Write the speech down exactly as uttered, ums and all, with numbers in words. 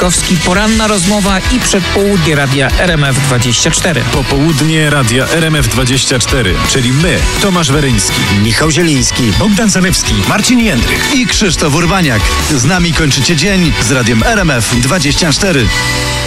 Pawlikowski, poranna rozmowa i przedpołudnie Radia R M F dwadzieścia cztery. Popołudnie Radia R M F dwadzieścia cztery, czyli my, Tomasz Weryński, Michał Zieliński, Bogdan Zalewski, Marcin Jędrych i Krzysztof Urbaniak. Z nami kończycie dzień z Radiem R M F dwadzieścia cztery.